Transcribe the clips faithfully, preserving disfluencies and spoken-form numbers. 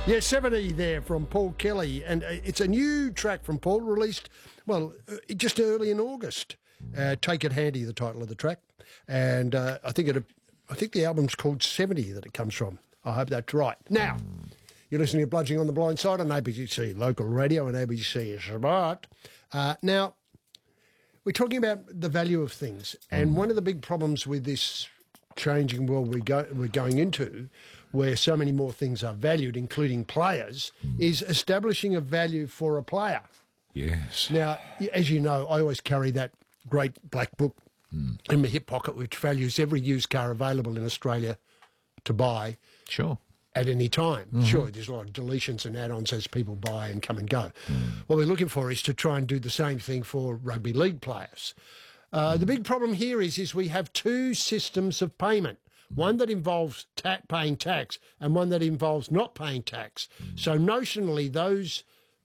Yeah, seventy there from Paul Kelly, and uh, it's a new track from Paul, released, well, uh, just early in August. Uh, Take It Handy, the title of the track, and uh, I think it, I think the album's called seventy that it comes from. I hope that's right. Now, you're listening to Bludgeoning on the Blind Side on A B C Local Radio and A B C Smart. Uh, now, we're talking about the value of things, and one of the big problems with this changing world we go, we're going into, where so many more things are valued, including players, is establishing a value for a player. Yes. Now, as you know, I always carry that great black book mm. in my hip pocket, which values every used car available in Australia to buy. Sure. At any time. Mm-hmm. Sure, there's a lot of deletions and add-ons as people buy and come and go. Mm. What we're looking for is to try and do the same thing for rugby league players. Uh, mm. The big problem here is, is we have two systems of payment, one that involves ta- paying tax and one that involves not paying tax. Mm. So notionally, those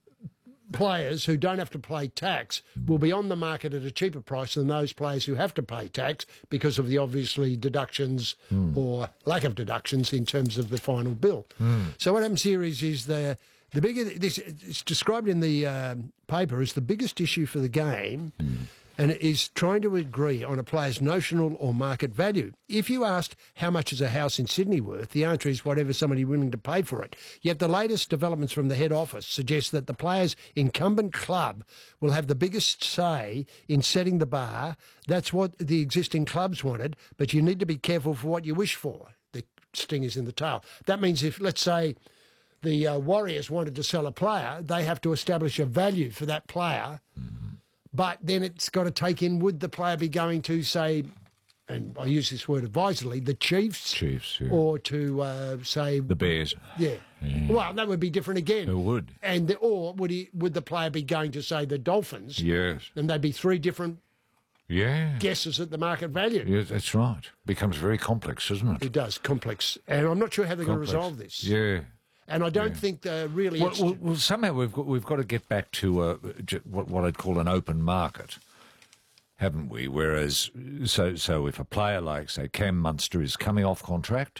players who don't have to pay tax will be on the market at a cheaper price than those players who have to pay tax because of the obviously deductions mm. or lack of deductions in terms of the final bill. Mm. So what happens here is, is the the bigger this it's described in the um, paper as the biggest issue for the game. Mm. And it is trying to agree on a player's notional or market value. If you asked how much is a house in Sydney worth, the answer is whatever somebody willing to pay for it. Yet the latest developments from the head office suggest that the player's incumbent club will have the biggest say in setting the bar. That's what the existing clubs wanted, but you need to be careful for what you wish for. The sting is in the tail. That means if, let's say, the uh, Warriors wanted to sell a player, they have to establish a value for that player. Mm-hmm. But then it's got to take in, would the player be going to, say, and I use this word advisedly, the Chiefs? Chiefs, yeah. Or to, uh, say... The Bears. Yeah. yeah. Well, that would be different again. It would. And the, Or would he? Would the player be going to, say, the Dolphins? Yes. And there'd be three different yeah. guesses at the market value. Yeah, that's right. Becomes very complex, doesn't it? It does, complex. And I'm not sure how they're going to resolve this. Yeah. And I don't yeah. think uh, really... Well, well, well, somehow we've got, we've got to get back to uh, what, what I'd call an open market, haven't we? Whereas, so so if a player like, say, Cam Munster is coming off contract,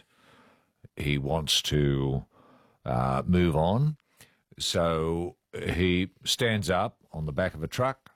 he wants to uh, move on, so he stands up on the back of a truck,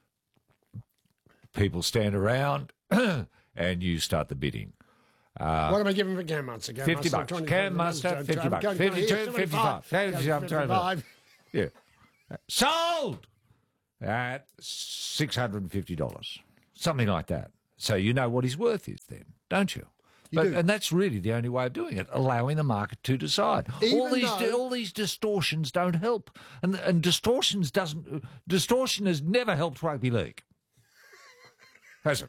people stand around, and you start the bidding. Uh, what am I giving for Cam Munster? fifty bucks. Cam Munster, fifty bucks. fifty-two, fifty-five. fifty-five. Yeah. Sold at six hundred fifty dollars. Something like that. So you know what his worth is then, don't you? you but, do. And that's really the only way of doing it, allowing the market to decide. Even all these though... all these distortions don't help. And and distortions doesn't distortion has never helped rugby league. Has it?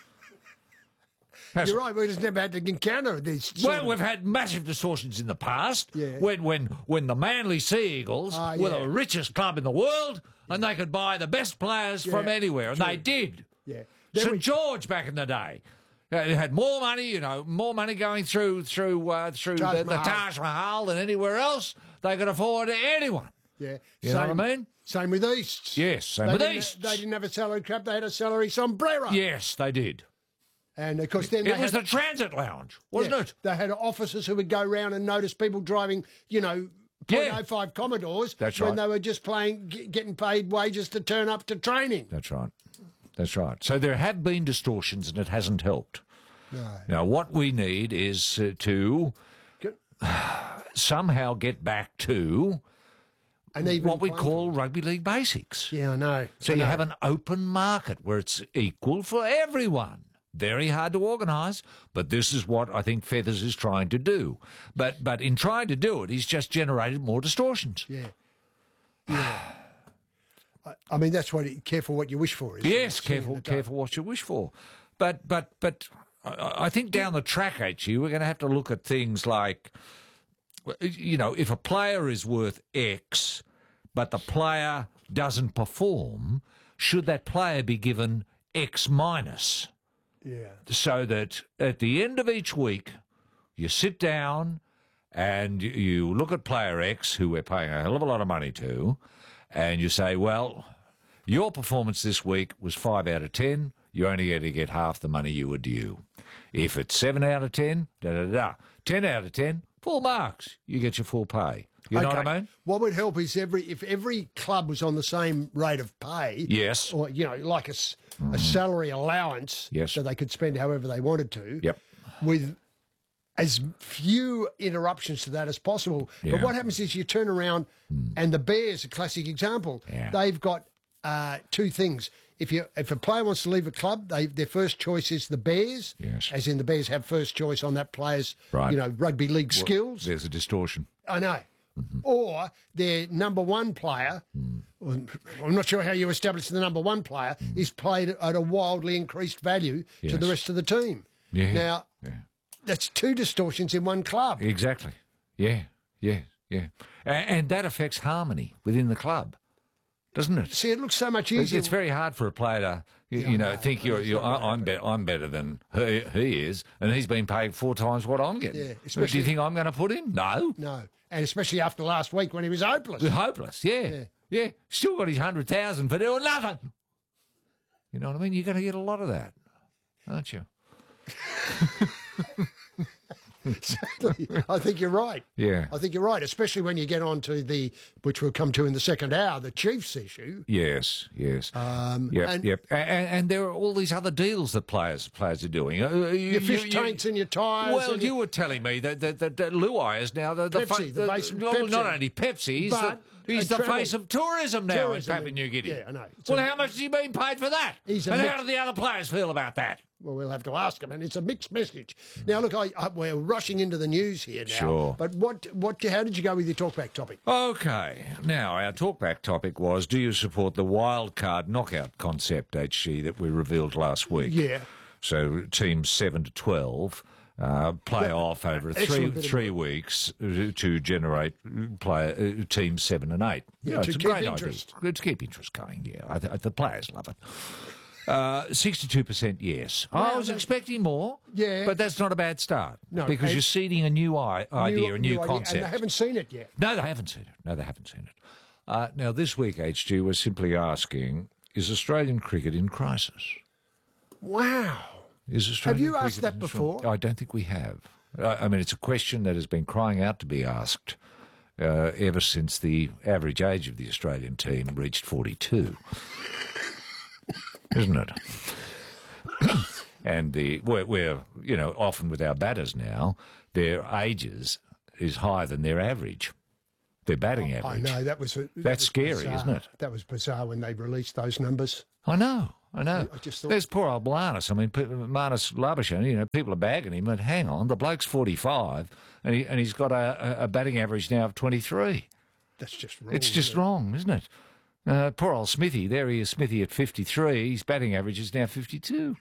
You're right, we just never had to encounter these. Well, we've had massive distortions in the past yeah. when, when, when the Manly Sea Eagles uh, were yeah. the richest club in the world yeah. and they could buy the best players yeah. from anywhere, and True. they did. Yeah. Saint we... George back in the day. They had more money, you know, more money going through through uh, through Taj the, the Taj Mahal than anywhere else. They could afford anyone. Yeah. You same, know what I mean? Same with East. Yes, same they with didn't, East. They didn't have a salary cap, they had a salary sombrero. Yes, they did. And of course, then it they was had, the transit lounge, wasn't yeah, it? They had officers who would go round and notice people driving, you know, point oh five yeah. Commodores That's when right. they were just playing, getting paid wages to turn up to training. That's right. That's right. So there have been distortions, and it hasn't helped. No. Now, what we need is uh, to Good. somehow get back to and even what we call rugby league basics. Yeah, I know. So I you know. have an open market where it's equal for everyone. Very hard to organise, but this is what I think Feathers is trying to do. But but in trying to do it, he's just generated more distortions. Yeah. Yeah. I, I mean, that's what careful what you wish for. Isn't yes, it? careful, careful what you wish for. But but but I, I think down the track, H U, we're going to have to look at things like, you know, if a player is worth X, but the player doesn't perform, should that player be given X minus? Yeah. So that at the end of each week, you sit down and you look at player X, who we're paying a hell of a lot of money to, and you say, well, your performance this week was five out of ten. You're only going to get half the money you were due. If it's seven out of ten, da da da. ten out of ten, full marks. You get your full pay. You know Okay. what I mean? What would help is every if every club was on the same rate of pay. Yes. Or, you know, like a, s- a salary allowance. Yes. So they could spend however they wanted to. Yep. With as few interruptions to that as possible. Yeah. But what happens is you turn around, and the Bears, a classic example, Yeah. they've got uh, two things. If you if a player wants to leave a club, they their first choice is the Bears, Yes. as in the Bears have first choice on that player's, Right. you know, rugby league skills. There's a distortion. I know. Or their number one player, I'm not sure how you establish the number one player, is played at a wildly increased value to the Yes. rest of the team. Yeah. Now, Yeah. that's two distortions in one club. Exactly. Yeah. Yeah. Yeah. A- And that affects harmony within the club, doesn't it? See, it looks so much It's, easier. it's very hard for a player to, you, you know, think you're, you're I- I'm, be, I'm better than he, he is, and he's been paid four times what I'm getting. Yeah, Do especially- you think I'm going to put him? No. No. And especially after last week when he was hopeless. Hopeless. Yeah. Yeah. Yeah. Still got his hundred thousand for doing nothing. You know what I mean? You're going to get a lot of that, aren't you? Exactly. I think you're right. Yeah. I think you're right, especially when you get on to the, which we'll come to in the second hour, the Chiefs issue. Yes, yes. Um, yep, and- yep. And, and there are all these other deals that players players are doing. Uh, you, Your fish you- tanks and your tyres. Well, and you your- were telling me that that, that, that Luai is now the, the, Pepsi, fa- the base of well, Pepsi. not only Pepsi, he's But the, he's a the travel- face of tourism now tourism in Papua in- New Guinea. yeah, I know. It's Well, a- how much has he been paid for that? He's a and mix- how do the other players feel about that? Well, we'll have to ask him, and it's a mixed message. Now, look, I, I, we're rushing into the news here now. Sure. But what, what, how did you go with your talkback topic? Okay. Now, our talkback topic was, do you support the wild card knockout concept, H G, that we revealed last week? Yeah. So teams seven to twelve uh, play off over three excellent bit of three weeks uh, to generate player uh, teams seven and eight. Yeah, You know, to it's a keep great interest. idea. To keep interest going, yeah. I th- the players love it. Uh, sixty-two percent yes. I Wow, was that- expecting more, Yeah. but that's not a bad start. No, because and- you're seeding a new I- idea, New- a new, new idea, concept. And they haven't seen it yet. No, they haven't seen it. No, they haven't seen it. Uh, now, this week, H G, we're simply asking, is Australian cricket in crisis? Wow. Is Australian you asked cricket that in- before? I don't think we have. I, I mean, it's a question that has been crying out to be asked uh, ever since the average age of the Australian team reached forty-two. Isn't it? And the we're, we're, you know, often with our batters now, their ages is higher than their average. Their batting I average. know, that was... A, that That's was scary, bizarre. isn't it? That was bizarre when they released those numbers. I know, I know. I just thought- There's poor old Marnus. I mean, pe- Marnus Labuschagne, you know, people are bagging him, but hang on, the bloke's forty-five, and, he, and he's got a, a- a batting average now of twenty-three. That's just wrong. It's isn't just it? wrong, isn't it? Uh, poor old Smithy. There he is, Smithy at fifty-three. His batting average is now fifty-two.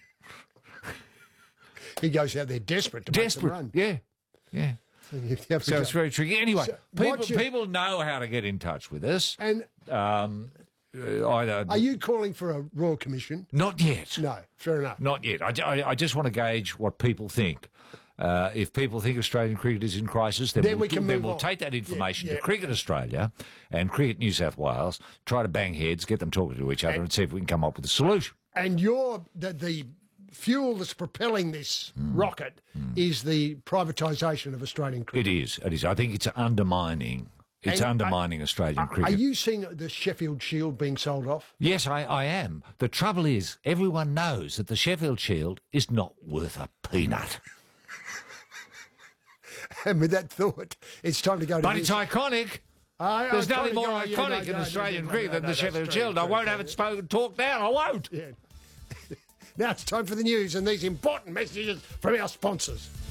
He goes out there desperate to Desperate. make them run. Yeah, yeah. You have to So go- it's very tricky. Anyway, So people, what you- people know how to get in touch with us. And Um, uh, either, are you calling for a Royal Commission? not yet. No, fair enough. Not yet. I, ju- I, I just want to gauge what people think. Uh, if people think Australian cricket is in crisis, then, Then we'll, we can then move we'll on. take that information Yeah, to yeah. Cricket Australia and Cricket New South Wales, try to bang heads, get them talking to each other and, see if we can come up with a solution. And your the, the fuel that's propelling this Hmm. rocket is the privatisation of Australian cricket. It is. It is. I think it's undermining. It's And undermining Australian Are cricket. you seeing the Sheffield Shield being sold off? Yes, I, I am. The trouble is, everyone knows that the Sheffield Shield is not worth a peanut. And with that thought, it's time to go to But this. it's iconic. I- There's I nothing gotta more go, yeah, iconic no, in no, no, Australian no, cricket no, than no, the that's Sheffield true, Shield. I true, won't true. have it spoken talked down. I won't. Yeah. Now it's time for the news and these important messages from our sponsors.